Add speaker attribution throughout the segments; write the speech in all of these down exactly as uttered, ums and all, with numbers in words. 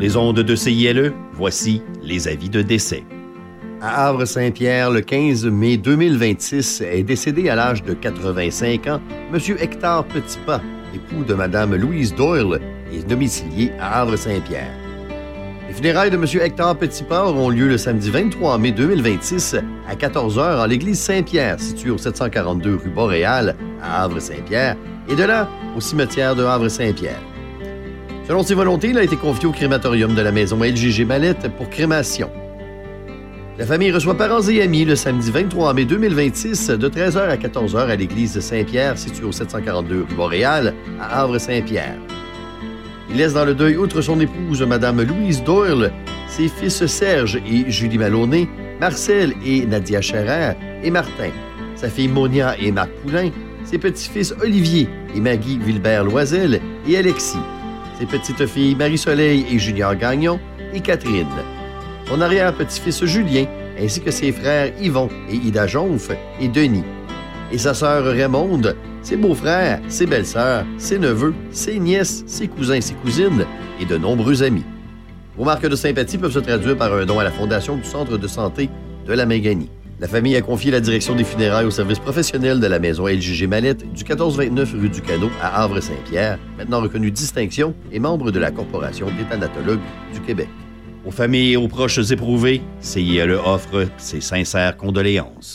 Speaker 1: les ondes de C I L E, voici les avis de décès.
Speaker 2: À Havre-Saint-Pierre, le quinze mai deux mille vingt-six, est décédé à l'âge de quatre-vingt-cinq ans M. Hector Petitpas, époux de Mme Louise Doyle et domicilié à Havre-Saint-Pierre. Les funérailles de M. Hector Petitpas auront lieu le samedi vingt-trois mai deux mille vingt-six à quatorze heures en l'église Saint-Pierre, située au sept cent quarante-deux rue Boréal à Havre-Saint-Pierre, et de là au cimetière de Havre-Saint-Pierre. Selon ses volontés, il a été confié au crématorium de la maison L G G Mallette pour crémation. La famille reçoit parents et amis le samedi vingt-trois mai deux mille vingt-six de treize heures à quatorze heures à l'église de Saint-Pierre, située au sept cent quarante-deux rue Boréal, à Havre-Saint-Pierre. Il laisse dans le deuil, outre son épouse, Mme Louise Doyle, ses fils Serge et Julie Maloney, Marcel et Nadia Scherer et Martin, sa fille Monia et Marc Poulain, ses petits-fils Olivier et Maggie Vilbert-Loisel et Alexis, ses petites-filles Marie-Soleil et Junior Gagnon et Catherine, son arrière-petit-fils Julien, ainsi que ses frères Yvon et Ida Jonf et Denis, et sa sœur Raymonde, ses beaux-frères, ses belles-sœurs, ses neveux, ses nièces, ses cousins, ses cousines et de nombreux amis. Vos marques de sympathie peuvent se traduire par un don à la Fondation du Centre de santé de la Méganie. La famille a confié la direction des funérailles au service professionnel de la maison L G G Mallette du quatorze vingt-neuf rue du Canot à Havre-Saint-Pierre, maintenant reconnue distinction et membre de la Corporation des thanatologues du Québec.
Speaker 1: Aux familles et aux proches éprouvés, C I L E offre ses sincères condoléances.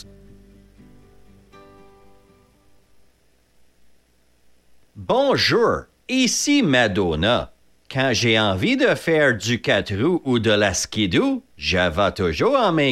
Speaker 3: Bonjour, ici Madonna. Quand j'ai envie de faire du quatre roues ou de la skidoo, je vais toujours en main